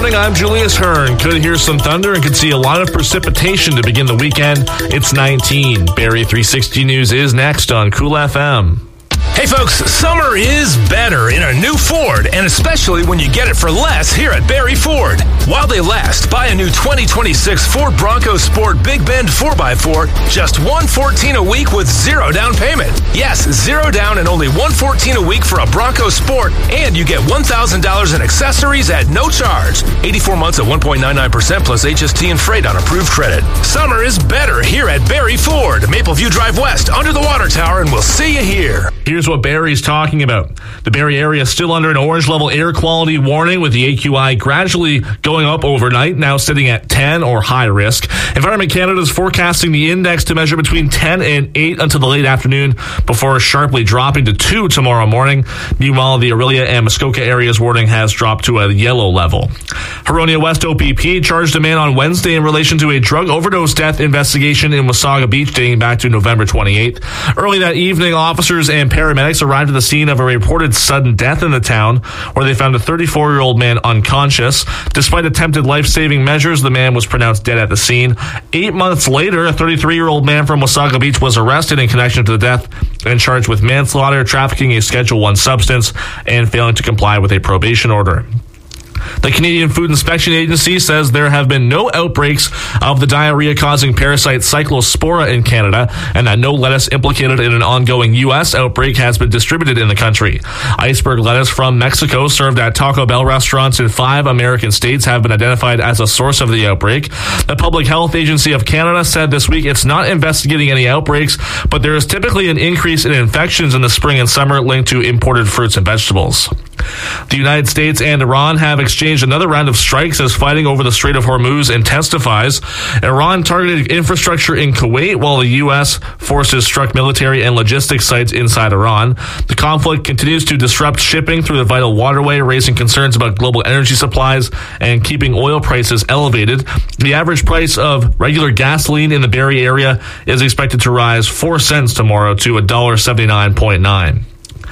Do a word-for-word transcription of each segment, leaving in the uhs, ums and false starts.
morning. I'm Julius Hearn. Could hear some thunder and could see a lot of precipitation to begin the weekend. It's nineteen. Barrie three sixty News is next on Cool F M. Hey folks, summer is better in a new Ford, and especially when you get it for less here at Barrie Ford. While they last, buy a new twenty twenty-six Ford Bronco Sport Big Bend four by four, just one hundred fourteen dollars a week with zero down payment. Yes, zero down and only one hundred fourteen dollars a week for a Bronco Sport, and you get one thousand dollars in accessories at no charge. eighty-four months at one point nine nine percent plus H S T and freight on approved credit. Summer is better here at Barrie Ford. Mapleview Drive West, under the water tower, and we'll see you here. Here's what Barrie's talking about. The Barrie area is still under an orange level air quality warning, with the A Q I gradually going up overnight, now sitting at ten or high risk. Environment Canada is forecasting the index to measure between ten and eight until the late afternoon, before sharply dropping to two tomorrow morning. Meanwhile, the Orillia and Muskoka areas warning has dropped to a yellow level. Huronia West O P P charged a man on Wednesday in relation to a drug overdose death investigation in Wasaga Beach dating back to November twenty-eighth. Early that evening, officers and paramedics arrived at the scene of a reported sudden death in the town, where they found a thirty-four-year-old man unconscious. Despite attempted life-saving measures, the man was pronounced dead at the scene. Eight months later, a thirty-three-year-old man from Wasaga Beach was arrested in connection to the death and charged with manslaughter, trafficking a Schedule one substance, and failing to comply with a probation order. The Canadian Food Inspection Agency says there have been no outbreaks of the diarrhea-causing parasite Cyclospora in Canada, and that no lettuce implicated in an ongoing U S outbreak has been distributed in the country. Iceberg lettuce from Mexico, served at Taco Bell restaurants in five American states, have been identified as a source of the outbreak. The Public Health Agency of Canada said this week it's not investigating any outbreaks, but there is typically an increase in infections in the spring and summer linked to imported fruits and vegetables. The United States and Iran have exchanged another round of strikes as fighting over the Strait of Hormuz intensifies. Iran targeted infrastructure in Kuwait, while the U S forces struck military and logistics sites inside Iran. The conflict continues to disrupt shipping through the vital waterway, raising concerns about global energy supplies and keeping oil prices elevated. The average price of regular gasoline in the Barrie area is expected to rise four cents tomorrow to one dollar seventy-nine point nine.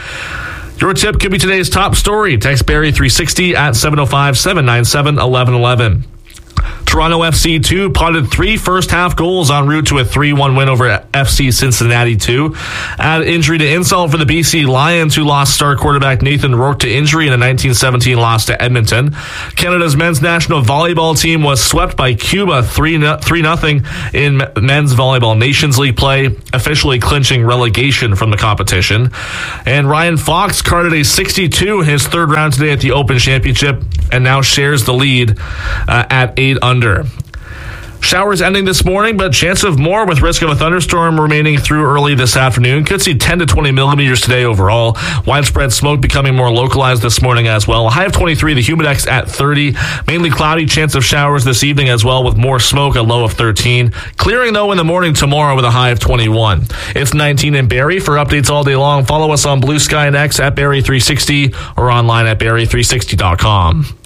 Your tip could be today's top story. Text Barrie three sixty at seven oh five, seven nine seven, one one one one. Toronto F C two potted three first-half goals en route to a three one win over F C Cincinnati two. Add injury to insult for the B C Lions, who lost star quarterback Nathan Rourke to injury in a nineteen seventeen loss to Edmonton. Canada's men's national volleyball team was swept by Cuba three nothing in men's volleyball Nations League play, officially clinching relegation from the competition. And Ryan Fox carded a sixty-two in his third round today at the Open Championship, and now shares the lead uh, at eight under. Showers ending this morning, but chance of more with risk of a thunderstorm remaining through early this afternoon. Could see ten to twenty millimeters today overall. Widespread smoke becoming more localized this morning as well. A high of twenty-three, the humidex at thirty. Mainly cloudy, chance of showers this evening as well, with more smoke, a low of thirteen. Clearing though in the morning tomorrow with a high of twenty-one. It's nineteen in Barrie. For updates all day long, follow us on Blue Sky and X at Barrie three sixty or online at Barrie three sixty dot com.